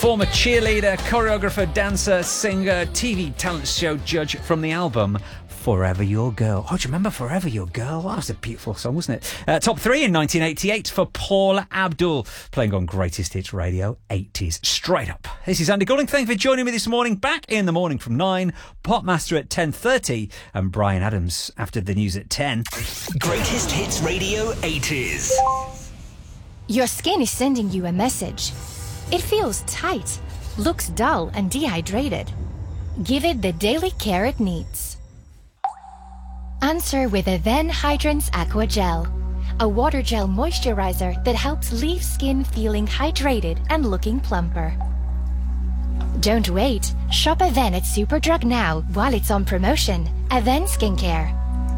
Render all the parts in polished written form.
Former cheerleader, choreographer, dancer, singer, TV talent show judge from the album Forever Your Girl. Oh, do you remember Forever Your Girl? That was a beautiful song, wasn't it? Top 3 in 1988 for Paula Abdul, playing on Greatest Hits Radio 80s. Straight up. This is Andy Goulding. Thank you for joining me this morning. Back in the morning from 9, Popmaster at 10:30 and Brian Adams after the news at 10. Greatest Hits Radio 80s. Your skin is sending you a message. It feels tight, looks dull and dehydrated. Give it the daily care it needs. Answer with Aven Hydrance Aqua Gel, a water gel moisturizer that helps leave skin feeling hydrated and looking plumper. Don't wait. Shop Aven at Superdrug now while it's on promotion. Aven Skincare.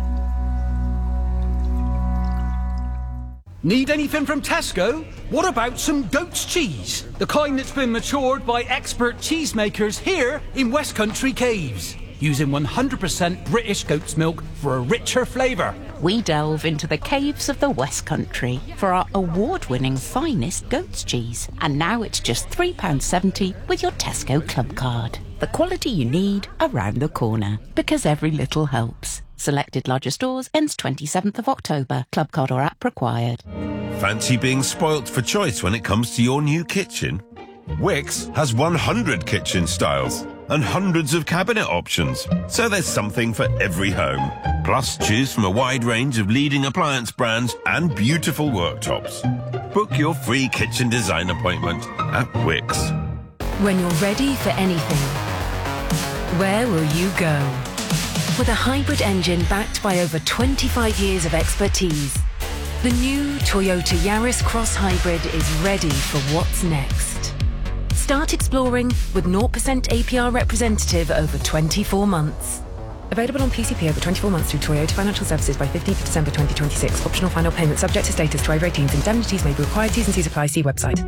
Need anything from Tesco? What about some goat's cheese? The kind that's been matured by expert cheesemakers here in West Country Caves, using 100% British goat's milk for a richer flavour. We delve into the caves of the West Country for our award-winning finest goat's cheese. And now it's just £3.70 with your Tesco Club card. The quality you need around the corner, because every little helps. Selected larger stores ends 27th of October. Club card or app required. Fancy being spoilt for choice when it comes to your new kitchen? Wix has 100 kitchen styles and hundreds of cabinet options, so there's something for every home. Plus, choose from a wide range of leading appliance brands and beautiful worktops. Book your free kitchen design appointment at Wix. When you're ready for anything, where will you go? With a hybrid engine backed by over 25 years of expertise, the new Toyota Yaris Cross Hybrid is ready for what's next. Start exploring with 0% APR representative over 24 months. Available on PCP over 24 months through Toyota Financial Services by 15th December 2026. Optional final payment subject to status to over 18s. Indemnities may be required. T's and C's apply. See website.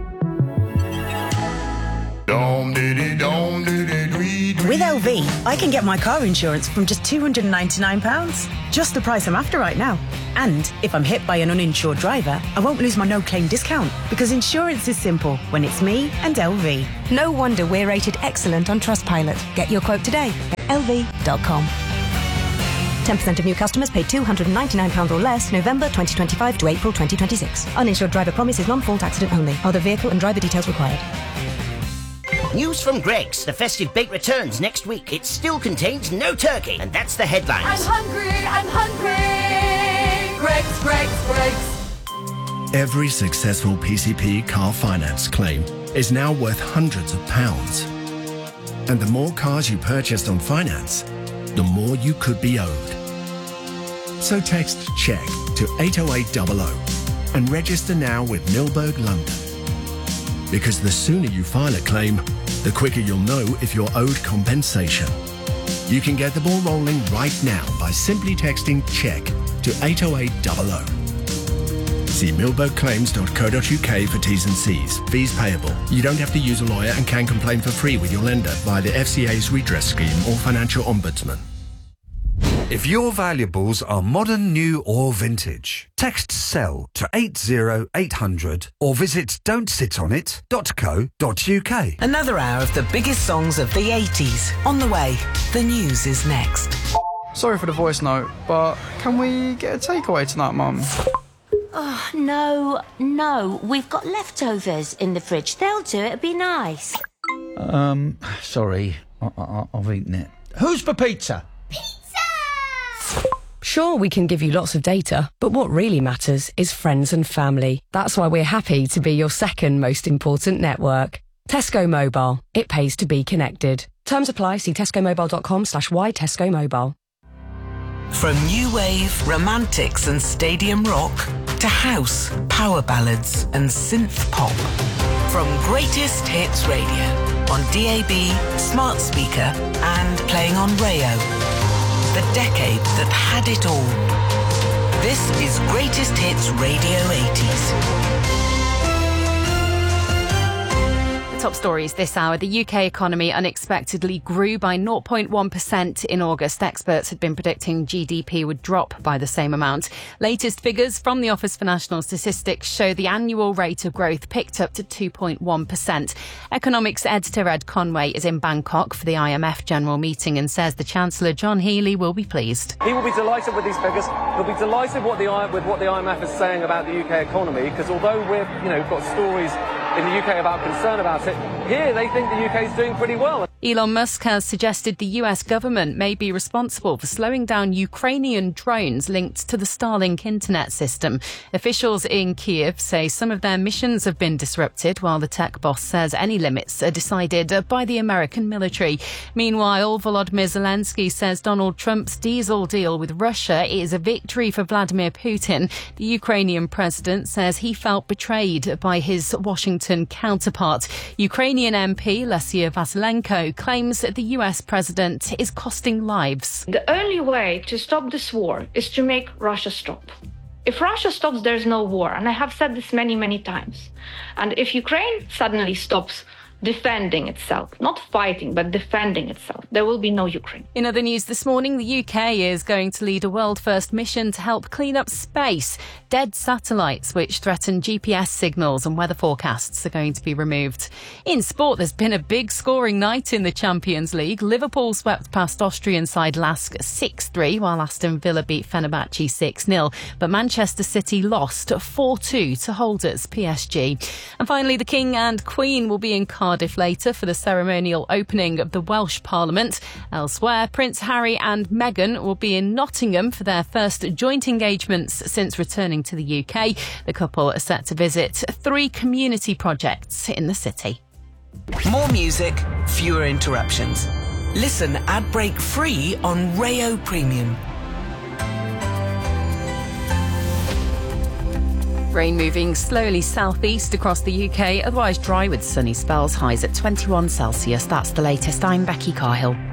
With LV, I can get my car insurance from just £299. Just the price I'm after right now. And if I'm hit by an uninsured driver, I won't lose my no-claim discount, because insurance is simple when it's me and LV. No wonder we're rated excellent on Trustpilot. Get your quote today at lv.com. 10% of new customers pay £299 or less November 2025 to April 2026. Uninsured driver promise is non-fault accident only. Other vehicle and driver details required. News from Greggs. The festive bake returns next week. It still contains no turkey, and that's the headlines. I'm hungry. Greggs. Every successful PCP car finance claim is now worth hundreds of pounds. And the more cars you purchased on finance, the more you could be owed. So text CHECK to 80800 and register now with Milberg London. Because the sooner you file a claim, the quicker you'll know if you're owed compensation. You can get the ball rolling right now by simply texting CHECK to 80800. See milbergclaims.co.uk for T's and C's. Fees payable. You don't have to use a lawyer and can complain for free with your lender via the FCA's redress scheme or financial ombudsman. If your valuables are modern, new or vintage, text SELL to 80800 or visit don'tsitonit.co.uk. Another hour of the biggest songs of the 80s. On the way, the news is next. Sorry for the voice note, but can we get a takeaway tonight, Mum? Oh, no. We've got leftovers in the fridge. They'll do it. It'll be nice. Sorry. I've eaten it. Who's for pizza? Sure, we can give you lots of data, but what really matters is friends and family. That's why we're happy to be your second most important network. Tesco Mobile. It pays to be connected. Terms apply. See tescomobile.com/why-tesco-mobile. From new wave, romantics and stadium rock to house, power ballads and synth pop. From Greatest Hits Radio on DAB, smart speaker and playing on Rayo. The decade that had it all. This is Greatest Hits Radio 80s. Top stories this hour. The UK economy unexpectedly grew by 0.1% in August. Experts had been predicting GDP would drop by the same amount. Latest figures from the Office for National Statistics show the annual rate of growth picked up to 2.1%. Economics editor Ed Conway is in Bangkok for the IMF general meeting and says the Chancellor John Healey will be pleased. He will be delighted with these figures. He'll be delighted with what the IMF is saying about the UK economy, because although we've got stories in the UK about concern about it, here they think the UK is doing pretty well. Elon Musk has suggested the US government may be responsible for slowing down Ukrainian drones linked to the Starlink internet system. Officials in Kyiv say some of their missions have been disrupted, while the tech boss says any limits are decided by the American military. Meanwhile, Volodymyr Zelensky says Donald Trump's diesel deal with Russia is a victory for Vladimir Putin. The Ukrainian president says he felt betrayed by his Washington counterpart. Ukrainian MP Lesia Vasilenko claims that the US president is costing lives. The only way to stop this war is to make Russia stop. If Russia stops, there's no war. And I have said this many, many times. And if Ukraine suddenly stops defending itself, not fighting, but defending itself, there will be no Ukraine. In other news this morning, the UK is going to lead a world-first mission to help clean up space. Dead satellites which threaten GPS signals and weather forecasts are going to be removed. In sport, there's been a big scoring night in the Champions League. Liverpool swept past Austrian side Lask 6-3, while Aston Villa beat Fenerbahce 6-0. But Manchester City lost 4-2 to holders PSG. And finally, the King and Queen will be in Cardiff later for the ceremonial opening of the Welsh Parliament. Elsewhere, Prince Harry and Meghan will be in Nottingham for their first joint engagements since returning to the UK. The couple are set to visit 3 community projects in the city. More music, fewer interruptions. Listen ad-break free on Rayo Premium. Rain moving slowly southeast across the UK, otherwise dry with sunny spells, highs at 21 Celsius. That's the latest. I'm Becky Cahill.